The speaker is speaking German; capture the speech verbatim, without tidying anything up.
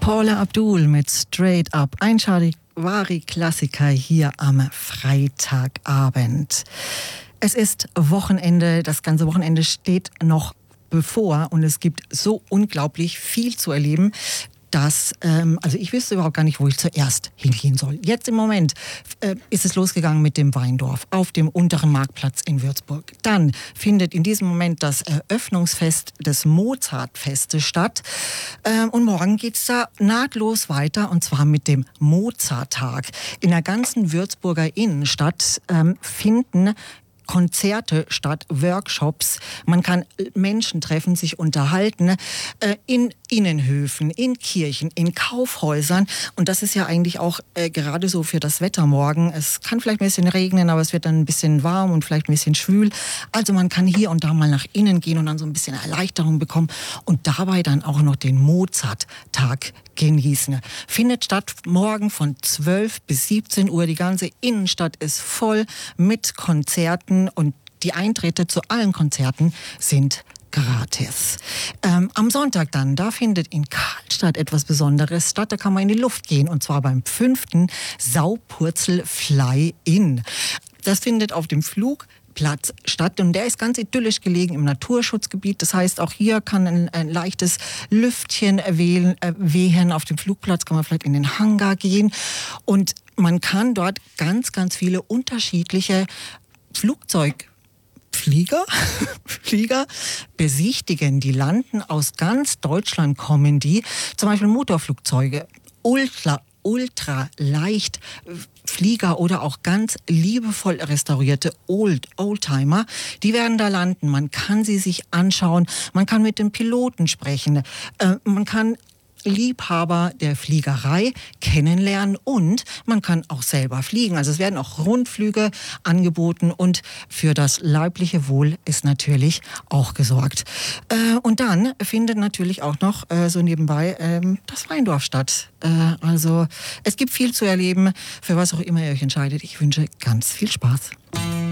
Paula Abdul mit Straight Up. Ein Charivari-Klassiker hier am Freitagabend. Es ist Wochenende, das ganze Wochenende steht noch bevor und es gibt so unglaublich viel zu erleben, dass, ähm, also ich wüsste überhaupt gar nicht, wo ich zuerst hingehen soll. Jetzt im Moment äh, ist es losgegangen mit dem Weindorf auf dem unteren Marktplatz in Würzburg. Dann findet in diesem Moment das Eröffnungsfest des Mozartfestes statt. Ähm, und morgen geht es da nahtlos weiter, und zwar mit dem Mozarttag. In der ganzen Würzburger Innenstadt ähm, finden Konzerte statt, Workshops. Man kann Menschen treffen, sich unterhalten, äh, in Innenhöfen, in Kirchen, in Kaufhäusern. Und das ist ja eigentlich auch äh, gerade so für das Wetter morgen. Es kann vielleicht ein bisschen regnen, aber es wird dann ein bisschen warm und vielleicht ein bisschen schwül. Also man kann hier und da mal nach innen gehen und dann so ein bisschen Erleichterung bekommen und dabei dann auch noch den Mozarttag genießen. Findet statt morgen von zwölf bis siebzehn Uhr. Die ganze Innenstadt ist voll mit Konzerten und die Eintritte zu allen Konzerten sind gratis. Ähm, am Sonntag dann, da findet in Karlstadt etwas Besonderes statt. Da kann man in die Luft gehen, und zwar beim fünften Saupurzel Fly-In. Das findet auf dem Flugplatz statt und der ist ganz idyllisch gelegen im Naturschutzgebiet. Das heißt, auch hier kann ein, ein leichtes Lüftchen wählen, äh, wehen. Auf dem Flugplatz kann man vielleicht in den Hangar gehen und man kann dort ganz, ganz viele unterschiedliche Flugzeug Flieger, Flieger besichtigen. Die landen aus ganz Deutschland, kommen die. Zum Beispiel Motorflugzeuge, ultra, ultra leicht Flieger oder auch ganz liebevoll restaurierte Old, Oldtimer. Die werden da landen. Man kann sie sich anschauen. Man kann mit dem Piloten sprechen. Äh, man kann Liebhaber der Fliegerei kennenlernen und man kann auch selber fliegen. Also es werden auch Rundflüge angeboten und für das leibliche Wohl ist natürlich auch gesorgt. Äh, und dann findet natürlich auch noch äh, so nebenbei ähm, das Weindorf statt. Äh, also es gibt viel zu erleben, für was auch immer ihr euch entscheidet. Ich wünsche ganz viel Spaß.